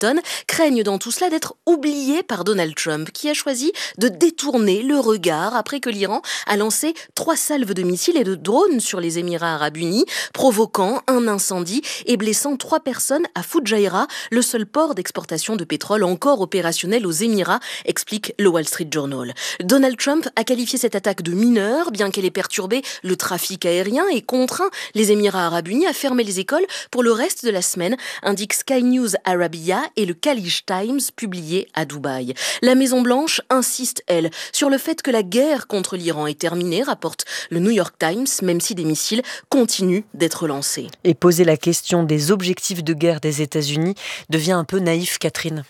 Washington craignent dans tout cela d'être oubliés par Donald Trump, qui a choisi de détourner le regard après que l'Iran a lancé 3 salves de missiles et de drones sur les Émirats arabes unis, provoquant un incendie et blessant 3 personnes à Fujairah, le seul port d'exportation de pétrole encore opérationnel aux Émirats, explique le Wall Street Journal. Donald Trump a qualifié cette attaque de mineure, bien qu'elle ait perturbé le trafic aérien et contraint les Émirats arabes unis à fermer les écoles pour le reste de la semaine, indique Sky News Arabia et le Khaleej Times publié à Dubaï. La Maison-Blanche insiste, elle, sur le fait que la guerre contre l'Iran est terminée, rapporte le New York Times, même si des missiles continuent d'être lancés. Et poser la question des objectifs de guerre des États-Unis devient un peu naïf, Catherine.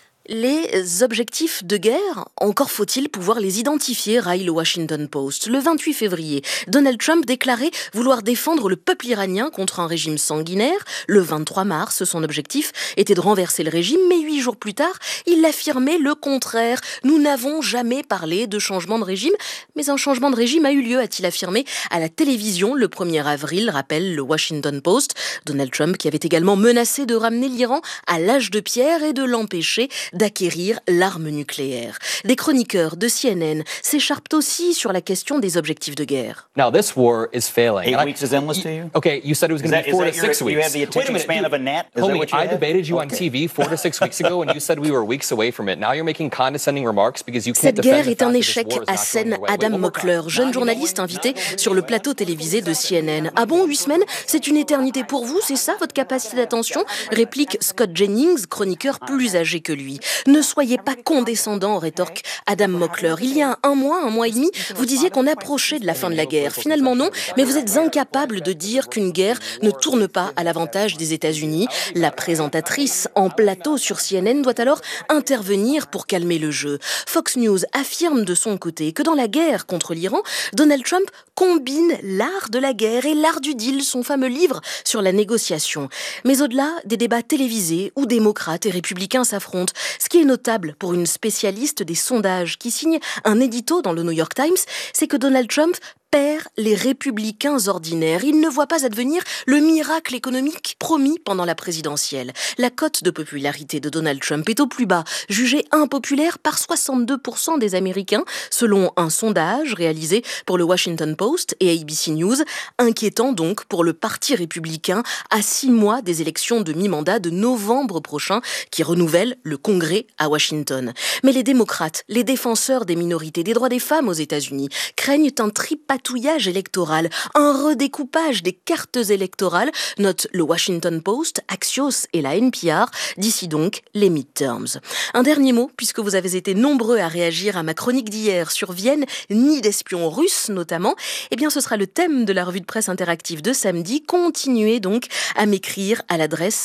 Les objectifs de guerre, encore faut-il pouvoir les identifier, raille le Washington Post. Le 28 février, Donald Trump déclarait vouloir défendre le peuple iranien contre un régime sanguinaire. Le 23 mars, son objectif était de renverser le régime, mais 8 jours plus tard, il affirmait le contraire. Nous n'avons jamais parlé de changement de régime, mais un changement de régime a eu lieu, a-t-il affirmé à la télévision le 1er avril, rappelle le Washington Post. Donald Trump qui avait également menacé de ramener l'Iran à l'âge de pierre et de l'empêcher d'acquérir l'arme nucléaire. Des chroniqueurs de CNN s'écharpent aussi sur la question des objectifs de guerre. Now this war is failing. 8 weeks is endless to you? Okay, you said it was going to be 4 to 6 weeks. You have the attention span of a gnat? Is that Homie, what you I have? debated you on TV 4 to 6 weeks ago and you said we were weeks away from it. Now you're making condescending remarks because you can't Cette guerre defend the est un fact that this échec, war is not going assène your way. Adam Wait, one more Mockler, time. jeune journaliste invité sur le plateau télévisé de CNN. Ah bon, 8 semaines, c'est une éternité pour vous, c'est ça votre capacité d'attention ? Réplique Scott Jennings, chroniqueur plus âgé que lui. Ne soyez pas condescendant, rétorque Adam Mockler. Il y a un mois et demi, vous disiez qu'on approchait de la fin de la guerre. Finalement non, mais vous êtes incapable de dire qu'une guerre ne tourne pas à l'avantage des États-Unis. La présentatrice en plateau sur CNN doit alors intervenir pour calmer le jeu. Fox News affirme de son côté que dans la guerre contre l'Iran, Donald Trump combine l'art de la guerre et l'art du deal, son fameux livre sur la négociation. Mais au-delà des débats télévisés où démocrates et républicains s'affrontent, ce qui est notable pour une spécialiste des sondages qui signe un édito dans le New York Times, c'est que Donald Trump perd les républicains ordinaires. Il ne voit pas advenir le miracle économique promis pendant la présidentielle. La cote de popularité de Donald Trump est au plus bas, jugée impopulaire par 62% des Américains, selon un sondage réalisé pour le Washington Post et ABC News, inquiétant donc pour le Parti républicain à 6 mois des élections de mi-mandat de novembre prochain qui renouvellent le Congrès à Washington. Mais les démocrates, les défenseurs des minorités, des droits des femmes aux États-Unis, craignent un tripatouillage électoral, un redécoupage des cartes électorales, note le Washington Post, Axios et la NPR, d'ici donc les midterms. Un dernier mot, puisque vous avez été nombreux à réagir à ma chronique d'hier sur Vienne, nid d'espions russes notamment, eh bien ce sera le thème de la revue de presse interactive de samedi. Continuez donc à m'écrire à l'adresse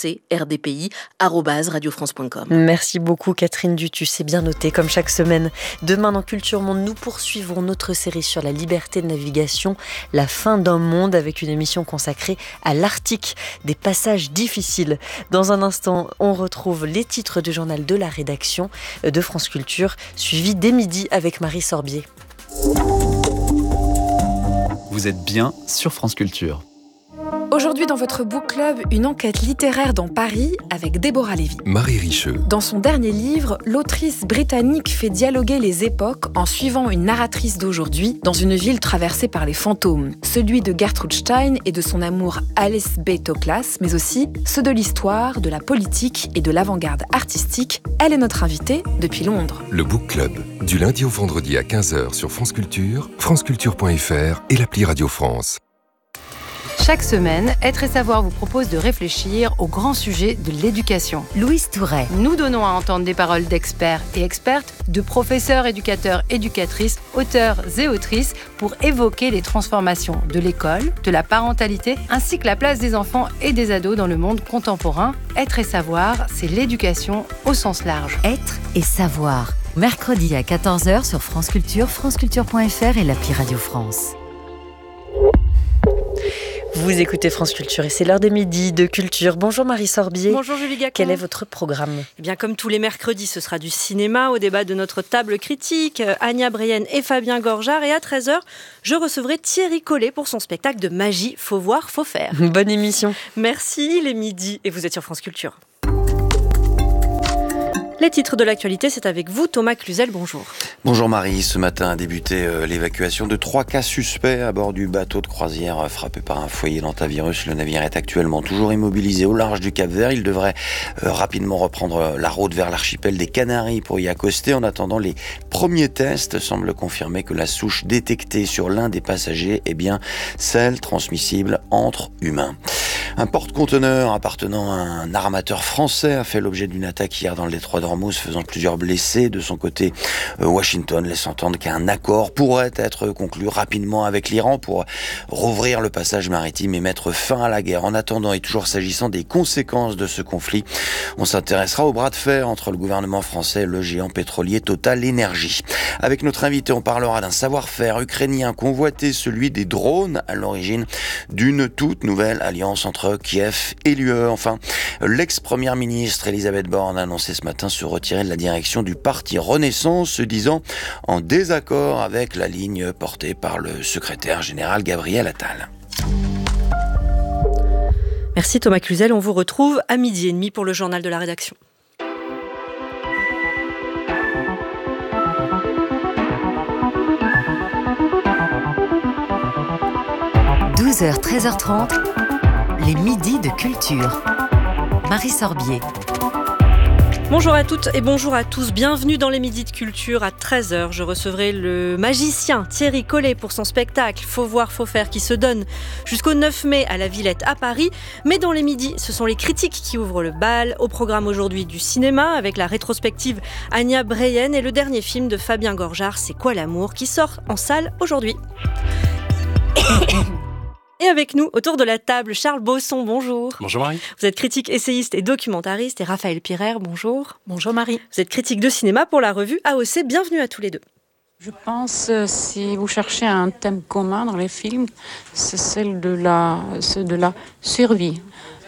fcrdpi@radiofrance.com. Merci beaucoup Catherine Dutu, c'est bien noté comme chaque semaine. Demain dans Culture Monde, nous poursuivrons notre série sur la liberté de navigation, la fin d'un monde avec une émission consacrée à l'Arctique, des passages difficiles. Dans un instant, on retrouve les titres du journal de la rédaction de France Culture, suivi dès midi avec Marie Sorbier. Vous êtes bien sur France Culture. Aujourd'hui dans votre book club, une enquête littéraire dans Paris avec Déborah Lévy. Marie Richeux. Dans son dernier livre, l'autrice britannique fait dialoguer les époques en suivant une narratrice d'aujourd'hui dans une ville traversée par les fantômes. Celui de Gertrude Stein et de son amour Alice B. Toklas, mais aussi ceux de l'histoire, de la politique et de l'avant-garde artistique. Elle est notre invitée depuis Londres. Le book club, du lundi au vendredi à 15h sur France Culture, franceculture.fr et l'appli Radio France. Chaque semaine, Être et Savoir vous propose de réfléchir au grand sujet de l'éducation. Louise Touret. Nous donnons à entendre des paroles d'experts et expertes, de professeurs, éducateurs, éducatrices, auteurs et autrices pour évoquer les transformations de l'école, de la parentalité, ainsi que la place des enfants et des ados dans le monde contemporain. Être et Savoir, c'est l'éducation au sens large. Être et Savoir. Mercredi à 14h sur France Culture, franceculture.fr et l'appli Radio France. Vous écoutez France Culture et c'est l'heure des midis de culture. Bonjour Marie Sorbier. Bonjour Julie Gacon. Quel est votre programme ? Eh bien, comme tous les mercredis, ce sera du cinéma au débat de notre table critique, Anya Brienne et Fabien Gorjard. Et à 13h, je recevrai Thierry Collet pour son spectacle de magie Faut voir, faut faire. Bonne émission. Merci, il est midi et vous êtes sur France Culture. Les titres de l'actualité, c'est avec vous, Thomas Cluzel, bonjour. Bonjour Marie, ce matin a débuté l'évacuation de 3 cas suspects à bord du bateau de croisière frappé par un foyer d'hantavirus. Le navire est actuellement toujours immobilisé au large du Cap-Vert. Il devrait rapidement reprendre la route vers l'archipel des Canaries pour y accoster. En attendant, les premiers tests semblent confirmer que la souche détectée sur l'un des passagers est bien celle transmissible entre humains. Un porte-conteneur appartenant à un armateur français a fait l'objet d'une attaque hier dans le détroit d'Ormuz, faisant plusieurs blessés. De son côté, Washington laisse entendre qu'un accord pourrait être conclu rapidement avec l'Iran pour rouvrir le passage maritime et mettre fin à la guerre. En attendant, et toujours s'agissant des conséquences de ce conflit, on s'intéressera au bras de fer entre le gouvernement français et le géant pétrolier Total Energy. Avec notre invité, on parlera d'un savoir-faire ukrainien convoité, celui des drones, à l'origine d'une toute nouvelle alliance entre Kiev et l'UE. Enfin, l'ex-première ministre Elisabeth Borne a annoncé ce matin se retirer de la direction du parti Renaissance, se disant en désaccord avec la ligne portée par le secrétaire général Gabriel Attal. Merci Thomas Cluzel, on vous retrouve à 12h30 pour le journal de la rédaction. – 12h, 13h30, les midis de culture. Marie Sorbier. Bonjour à toutes et bonjour à tous, bienvenue dans les Midis de Culture. À 13h, je recevrai le magicien Thierry Collet pour son spectacle Faut voir, faut faire, qui se donne jusqu'au 9 mai à la Villette à Paris. Mais dans les midis, ce sont les critiques qui ouvrent le bal. Au programme aujourd'hui du cinéma avec la rétrospective Anya Breyen et le dernier film de Fabien Gorjard, C'est quoi l'amour, qui sort en salle aujourd'hui. Et avec nous, autour de la table, Charles Bosson, bonjour. Bonjour Marie. Vous êtes critique, essayiste et documentariste. Et Raphaël Pirer, bonjour. Bonjour Marie. Vous êtes critique de cinéma pour la revue AOC. Bienvenue à tous les deux. Je pense, si vous cherchez un thème commun dans les films, c'est celle de la survie.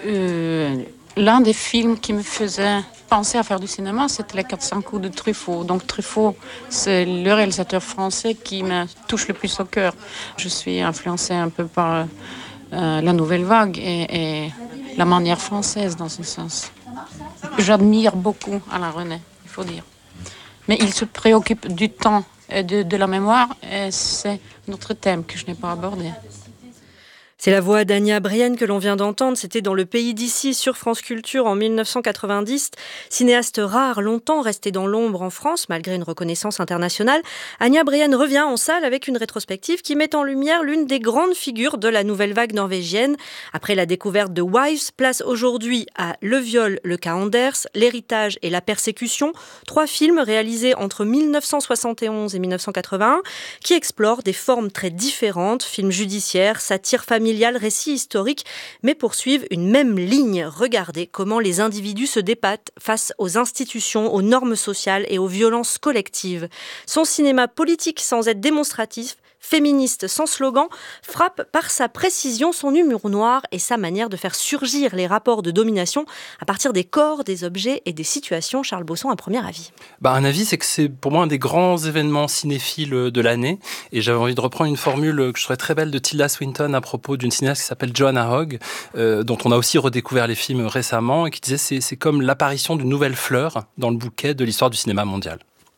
L'un des films qui me faisait penser à faire du cinéma, c'était Les 400 coups de Truffaut. Donc Truffaut, c'est le réalisateur français qui me touche le plus au cœur. Je suis influencée un peu par la nouvelle vague et la manière française dans ce sens. J'admire beaucoup Alain Resnais, il faut dire. Mais il se préoccupe du temps et de la mémoire, et c'est notre thème que je n'ai pas abordé. C'est la voix d'Anya Breyen que l'on vient d'entendre. C'était dans Le Pays d'ici sur France Culture en 1990. Cinéaste rare, longtemps resté dans l'ombre en France, malgré une reconnaissance internationale, Anya Breyen revient en salle avec une rétrospective qui met en lumière l'une des grandes figures de la nouvelle vague norvégienne. Après la découverte de Wives, place aujourd'hui à Le viol, le cas Anders, L'héritage et la persécution, 3 films réalisés entre 1971 et 1981 qui explorent des formes très différentes, films judiciaires, satire familiale, récit historique, mais poursuivent une même ligne. Regardez comment les individus se débattent face aux institutions, aux normes sociales et aux violences collectives. Son cinéma politique sans être démonstratif, féministe sans slogan, frappe par sa précision, son humour noir et sa manière de faire surgir les rapports de domination à partir des corps, des objets et des situations. Charles Bosson, un premier avis. Un avis, c'est que c'est pour moi un des grands événements cinéphiles de l'année. Et j'avais envie de reprendre une formule que je trouvais très belle de Tilda Swinton à propos d'une cinéaste qui s'appelle Joanna Hogg, dont on a aussi redécouvert les films récemment, et qui disait c'est comme l'apparition d'une nouvelle fleur dans le bouquet de l'histoire du cinéma mondial.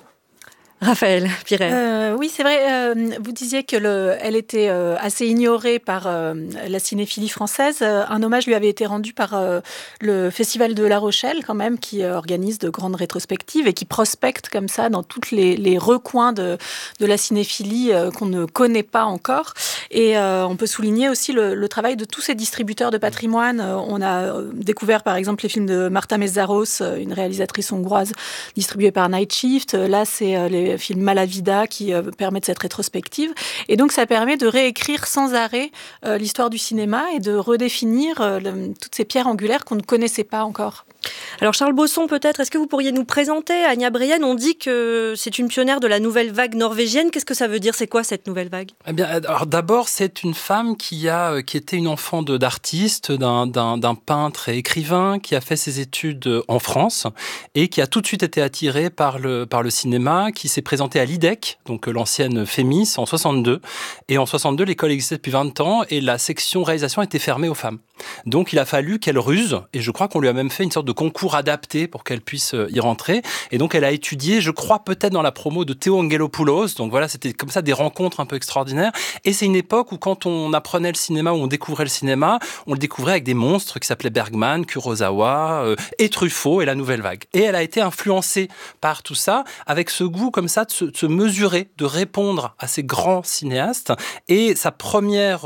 Raphaël Piret. Oui, c'est vrai. Vous disiez qu'elle était assez ignorée par la cinéphilie française. Un hommage lui avait été rendu par le Festival de La Rochelle, quand même, qui organise de grandes rétrospectives et qui prospecte comme ça dans tous les recoins de la cinéphilie qu'on ne connaît pas encore. Et on peut souligner aussi le travail de tous ces distributeurs de patrimoine. On a découvert, par exemple, les films de Marta Mészáros, une réalisatrice hongroise distribuée par Night Shift. Là, c'est les film Malavida qui permet de cette rétrospective. Et donc, ça permet de réécrire sans arrêt l'histoire du cinéma et de redéfinir toutes ces pierres angulaires qu'on ne connaissait pas encore. Alors Charles Bosson, peut-être, est-ce que vous pourriez nous présenter Anya Breyen? On dit que c'est une pionnière de la nouvelle vague norvégienne. Qu'est-ce que ça veut dire? C'est quoi cette nouvelle vague? Eh bien, alors d'abord, c'est une femme qui était une enfant d'artiste, d'un peintre et écrivain, qui a fait ses études en France et qui a tout de suite été attirée par le cinéma, qui s'est présentée à l'IDEC, donc l'ancienne FEMIS, en 62. Et en 62, l'école existait depuis 20 ans et la section réalisation était fermée aux femmes. Donc il a fallu qu'elle ruse, et je crois qu'on lui a même fait une sorte de concours adapté pour qu'elle puisse y rentrer. Et donc elle a étudié, je crois peut-être dans la promo de Théo Angelopoulos. Donc voilà, c'était comme ça des rencontres un peu extraordinaires. Et c'est une époque où quand on apprenait le cinéma, où on découvrait le cinéma, on le découvrait avec des monstres qui s'appelaient Bergman, Kurosawa et Truffaut et la Nouvelle Vague. Et elle a été influencée par tout ça, avec ce goût comme ça de se mesurer, de répondre à ces grands cinéastes. Et cette première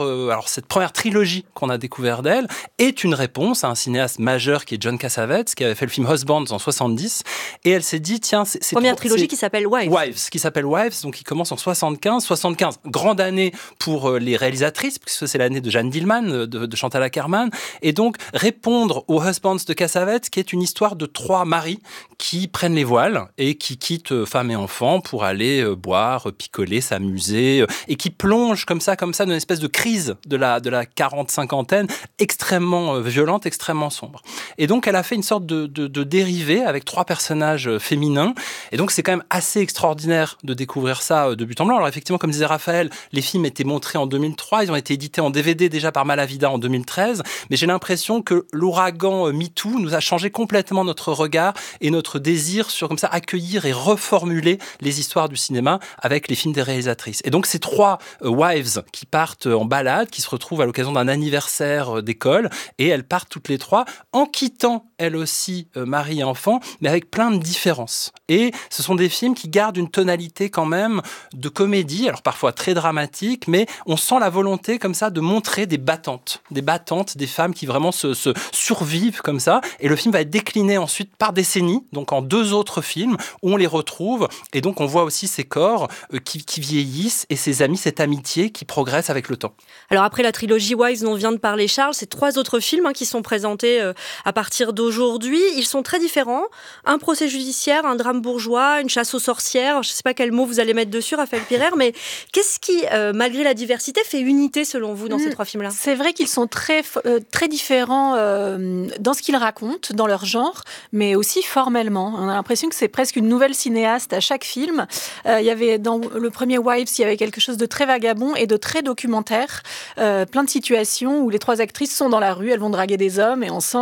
trilogie qu'on a découvert d'elle est une réponse à un cinéaste majeur qui est John Cassavetes, qui avait fait le film Husbands en 70. Et elle s'est dit, tiens, c'est première trilogie qui s'appelle Wives. Qui s'appelle Wives, donc qui commence en 75. 75, grande année pour les réalisatrices, puisque c'est l'année de Jeanne Dielman, de Chantal Akerman. Et donc, répondre au Husbands de Cassavetes, qui est une histoire de 3 maris qui prennent les voiles et qui quittent femme et enfants pour aller boire, picoler, s'amuser, et qui plongent comme ça dans une espèce de crise de la 40-50aine, extrêmement violente, extrêmement sombre. Et donc, elle a fait une sorte de dérivé avec 3 personnages féminins. Et donc, c'est quand même assez extraordinaire de découvrir ça de but en blanc. Alors, effectivement, comme disait Raphaël, les films étaient montrés en 2003. Ils ont été édités en DVD déjà par Malavida en 2013. Mais j'ai l'impression que l'ouragan MeToo nous a changé complètement notre regard et notre désir sur, comme ça, accueillir et reformuler les histoires du cinéma avec les films des réalisatrices. Et donc, ces 3 wives qui partent en balade, qui se retrouvent à l'occasion d'un anniversaire d'école, et elles partent toutes les 3 en quittant elles aussi mari et enfant, mais avec plein de différences. Et ce sont des films qui gardent une tonalité quand même de comédie, alors parfois très dramatique, mais on sent la volonté comme ça de montrer des battantes, des femmes qui vraiment se survivent comme ça. Et le film va être décliné ensuite par décennies, donc en 2 autres films où on les retrouve. Et donc on voit aussi ces corps qui vieillissent et ces amis, cette amitié qui progresse avec le temps. Alors après la trilogie Wives dont vient de parler Charles, c'est 3 autres films qui sont présentés à partir d'aujourd'hui. Ils sont très différents. Un procès judiciaire, un drame bourgeois, une chasse aux sorcières. Je ne sais pas quel mot vous allez mettre dessus, Raphaël Pirer, mais qu'est-ce qui, malgré la diversité, fait unité selon vous dans ces 3 films-là ? C'est vrai qu'ils sont très différents dans ce qu'ils racontent, dans leur genre, mais aussi formellement. On a l'impression que c'est presque une nouvelle cinéaste à chaque film. Il y avait dans le premier Wives, il y avait quelque chose de très vagabond et de très documentaire. Plein de situations où les 3 actrices sont dans la rue, elles vont draguer des hommes et on sent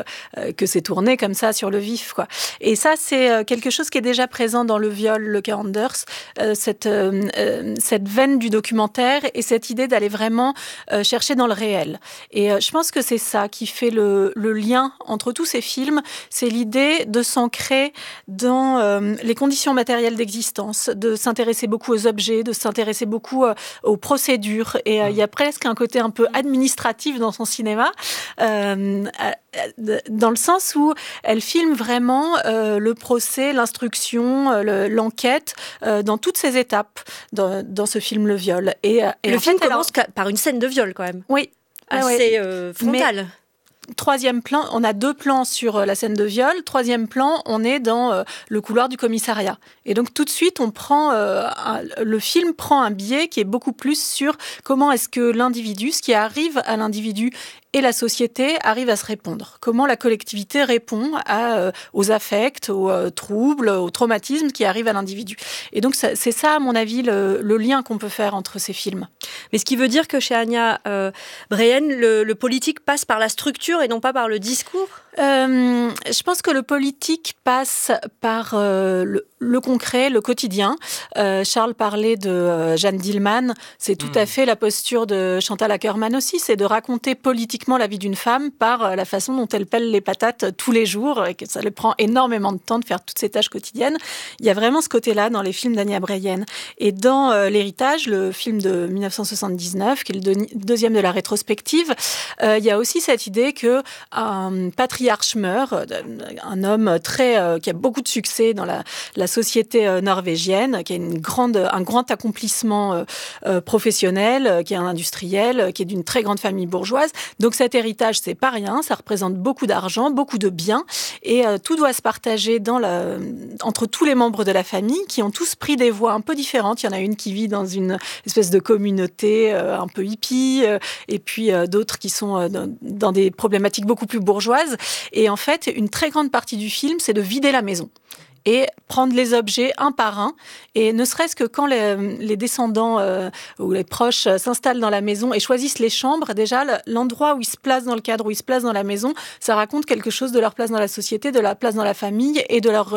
que c'est tourné comme ça sur le vif, quoi. Et ça, c'est quelque chose qui est déjà présent dans Le Viol, Le Cas Anders, cette veine du documentaire et cette idée d'aller vraiment chercher dans le réel. Et je pense que c'est ça qui fait le lien entre tous ces films, c'est l'idée de s'ancrer dans les conditions matérielles d'existence, de s'intéresser beaucoup aux objets, de s'intéresser beaucoup aux procédures. Et il y a presque un côté un peu administratif dans son cinéma, dans le sens où elle filme vraiment le procès, l'instruction, l'enquête dans toutes ses étapes dans ce film Le Viol. Et le film commence par une scène de viol quand même. Oui. Assez frontale. Troisième plan, on a 2 plans sur la scène de viol. 3e plan, on est dans le couloir du commissariat. Et donc tout de suite, le film prend un biais qui est beaucoup plus sur comment est-ce que l'individu, ce qui arrive à l'individu et la société arrive à se répondre. Comment la collectivité répond aux affects, aux troubles, aux traumatismes qui arrivent à l'individu. Et donc c'est ça, à mon avis, le lien qu'on peut faire entre ces films. Mais ce qui veut dire que chez Anya Breyen, le politique passe par la structure et non pas par le discours ? Je pense que le politique passe par le concret, le quotidien. Charles parlait de Jeanne Dielman, c'est tout à fait la posture de Chantal Akerman aussi, c'est de raconter politiquement la vie d'une femme par la façon dont elle pèle les patates tous les jours et que ça lui prend énormément de temps de faire toutes ces tâches quotidiennes. Il y a vraiment ce côté-là dans les films d'Anya Breyen. Et dans L'Héritage, le film de 1979, qui est le 2e de la rétrospective, il y a aussi cette idée qu'un patriarche meurt, un homme qui a beaucoup de succès dans la société norvégienne, qui a un grand accomplissement professionnel, qui est un industriel, qui est d'une très grande famille bourgeoise. Donc cet héritage, c'est pas rien, ça représente beaucoup d'argent, beaucoup de biens, et tout doit se partager entre tous les membres de la famille, qui ont tous pris des voies un peu différentes. Il y en a une qui vit dans une espèce de communauté un peu hippie, et puis d'autres qui sont dans des problématiques beaucoup plus bourgeoises. Et en fait, une très grande partie du film, c'est de vider la maison. et prendre les objets un par un. Et ne serait-ce que quand les descendants ou les proches s'installent dans la maison et choisissent les chambres, déjà l'endroit où ils se placent dans le cadre, où ils se placent dans la maison, ça raconte quelque chose de leur place dans la société, de leur place dans la famille et de leur